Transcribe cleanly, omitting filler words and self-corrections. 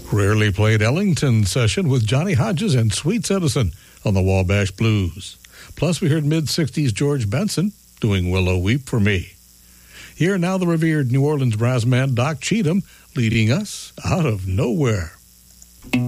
Rarely played Ellington session with Johnny Hodges and Sweet Citizen on the Wabash Blues. Plus, we heard mid-60s George Benson doing Willow Weep for Me. Here now the revered New Orleans brass man Doc Cheatham leading us out of nowhere.